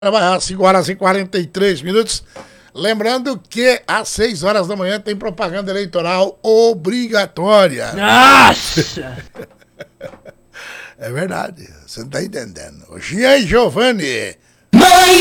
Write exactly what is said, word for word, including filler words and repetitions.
Às cinco horas e quarenta e três minutos. Lembrando que às seis horas da manhã tem propaganda eleitoral obrigatória. Nossa! É verdade, você não tá entendendo. O Jean Giovanni.